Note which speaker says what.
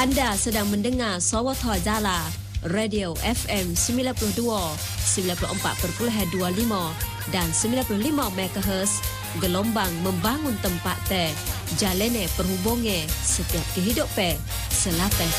Speaker 1: Anda sedang mendengar Sawatha Jala, Radio FM 92, 94.25 dan 95 MHz, gelombang membangun tempat teh, jalene perhubungan setiap kehidupan, selapas